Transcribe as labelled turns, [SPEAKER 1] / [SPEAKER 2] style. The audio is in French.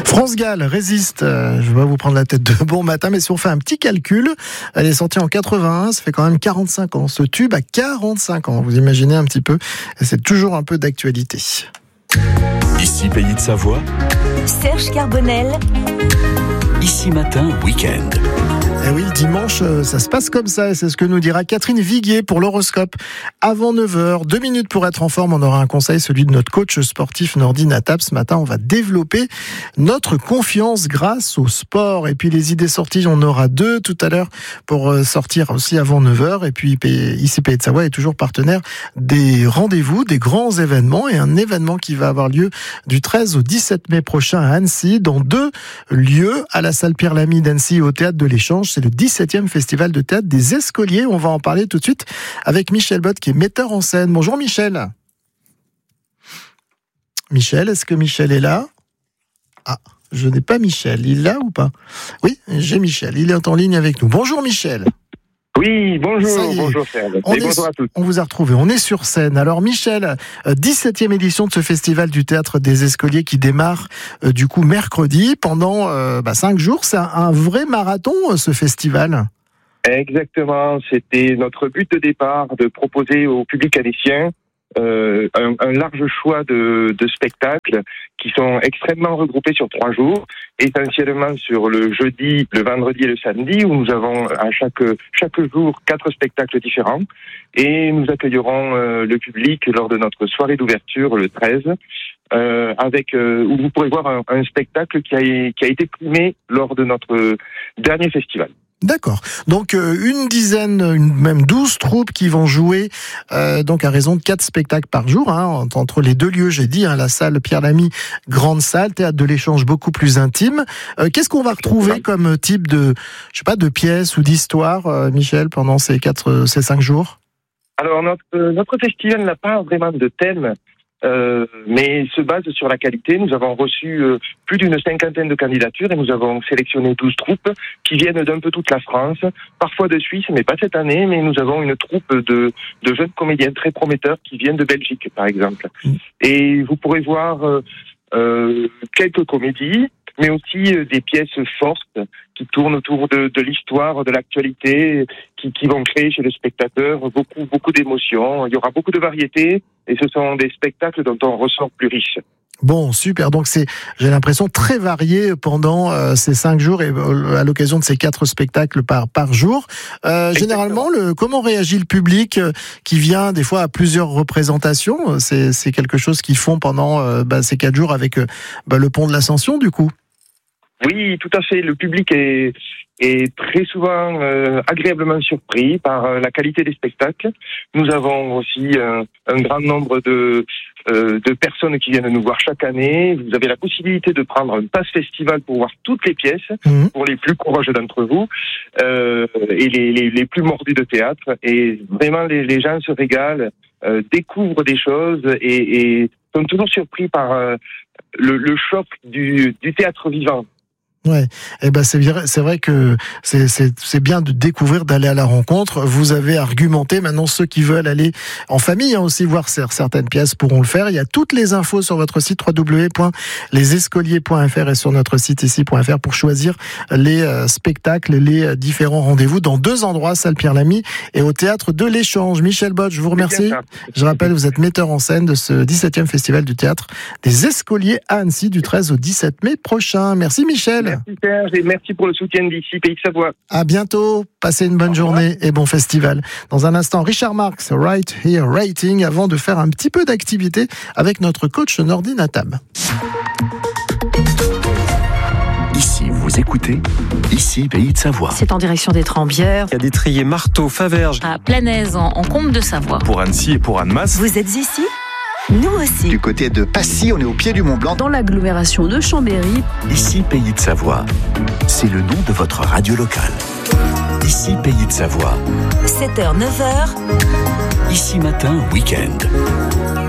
[SPEAKER 1] France-Galles résiste, je vais vous prendre la tête de bon matin, mais si on fait un petit calcul, elle est sortie en 81, ça fait quand même 45 ans. Ce tube a 45 ans, vous imaginez un petit peu, et c'est toujours un peu d'actualité.
[SPEAKER 2] Ici Pays de Savoie,
[SPEAKER 3] Serge Carbonel.
[SPEAKER 2] Ici Matin, week-end.
[SPEAKER 1] Et oui, le dimanche, ça se passe comme ça, et c'est ce que nous dira Catherine Viguier pour l'horoscope. Avant 9h, 2 minutes pour être en forme, on aura un conseil, celui de notre coach sportif Nordine Attab. Ce matin, on va développer notre confiance grâce au sport. Et puis les idées sorties, on aura 2 tout à l'heure pour sortir aussi avant 9h. Et puis ici Pays de Savoie est toujours partenaire des rendez-vous, des grands événements, et un événement qui va avoir lieu du 13 au 17 mai prochain à Annecy, dans 2 lieux, à la salle Pierre Lamy d'Annecy et au théâtre de l'Échange. C'est le 17e festival de théâtre des Escoliers. On va en parler tout de suite avec Michel Bott, qui est metteur en scène. Bonjour Michel. Michel, est-ce que Michel est là ? Ah, je n'ai pas Michel. Il est là ou pas ? Oui, j'ai Michel. Il est en ligne avec nous. Bonjour Michel.
[SPEAKER 4] Oui, bonjour Serge. Bonjour à tous.
[SPEAKER 1] On vous a retrouvé, on est sur scène. Alors Michel, 17e édition de ce festival du théâtre des Escoliers qui démarre du coup mercredi pendant 5 jours. C'est un vrai marathon ce festival.
[SPEAKER 4] Exactement, c'était notre but de départ de proposer au public annécien un large choix de spectacles qui sont extrêmement regroupés sur 3 jours, essentiellement sur le jeudi, le vendredi et le samedi, où nous avons à chaque jour 4 spectacles différents, et nous accueillerons le public lors de notre soirée d'ouverture le 13, où vous pourrez voir un spectacle qui a été primé lors de notre dernier festival.
[SPEAKER 1] D'accord. Donc une dizaine, même 12 troupes qui vont jouer donc à raison de 4 spectacles par jour, entre les 2 lieux, j'ai dit, la salle Pierre Lamy, grande salle, théâtre de l'Échange beaucoup plus intime. Qu'est-ce qu'on va retrouver comme type de pièces ou d'histoire, Michel, pendant ces 5 jours ? Alors
[SPEAKER 4] notre festival n'a pas vraiment de thème. Mais se base sur la qualité. Nous avons reçu plus d'une 50aine de candidatures et nous avons sélectionné 12 troupes qui viennent d'un peu toute la France, parfois de Suisse, mais pas cette année, mais nous avons une troupe de jeunes comédiens très prometteurs qui viennent de Belgique, par exemple. Et vous pourrez voir quelques comédies, mais aussi des pièces fortes qui tournent autour de l'histoire, de l'actualité, qui vont créer chez le spectateur beaucoup d'émotions. Il y aura beaucoup de variétés et ce sont des spectacles dont on ressort plus riche.
[SPEAKER 1] Bon, super. Donc j'ai l'impression, très varié pendant ces 5 jours et à l'occasion de ces 4 spectacles par jour. Généralement, comment réagit le public qui vient des fois à plusieurs représentations ? C'est quelque chose qu'ils font pendant ces 4 jours avec le pont de l'Ascension, du coup ?
[SPEAKER 4] Oui, tout à fait. Le public est très souvent agréablement surpris par la qualité des spectacles. Nous avons aussi un grand nombre de personnes qui viennent nous voir chaque année. Vous avez la possibilité de prendre un pass festival pour voir toutes les pièces, pour les plus courageux d'entre vous, et les plus mordus de théâtre. Et vraiment, les gens se régalent, découvrent des choses et sont toujours surpris par le choc du théâtre vivant.
[SPEAKER 1] Ouais, c'est vrai que c'est bien de découvrir, d'aller à la rencontre. Vous avez argumenté, maintenant ceux qui veulent aller en famille aussi voir certaines pièces pourront le faire. Il y a toutes les infos sur votre site www.lesescoliers.fr et sur notre site ici.fr pour choisir les spectacles et les différents rendez-vous dans 2 endroits, salle Pierre Lamy et au théâtre de l'Échange. Michel Bott, je vous remercie. Je rappelle, vous êtes metteur en scène de ce 17e festival du théâtre des Escoliers à Annecy du 13 au 17 mai prochain. Merci Michel.
[SPEAKER 4] Merci Serge et merci pour le soutien d'ici Pays de Savoie.
[SPEAKER 1] À bientôt, passez une bonne journée et bon festival. Dans un instant, Richard Marx, Right Here Rating, avant de faire un petit peu d'activité avec notre coach Nordine Attab.
[SPEAKER 2] Ici, vous écoutez Ici Pays de Savoie.
[SPEAKER 3] C'est en direction des Trembières.
[SPEAKER 5] Il y a des triers Marteau, Faverges.
[SPEAKER 3] À Planaise, en Combe de Savoie.
[SPEAKER 5] Pour Annecy et pour Annemasse.
[SPEAKER 3] Vous êtes ici ? Nous aussi.
[SPEAKER 6] Du côté de Passy, on est au pied du Mont Blanc.
[SPEAKER 3] Dans l'agglomération de Chambéry.
[SPEAKER 2] Ici Pays de Savoie. C'est le nom de votre radio locale. Ici Pays de Savoie.
[SPEAKER 3] 7h, 9h.
[SPEAKER 2] Ici Matin, week-end.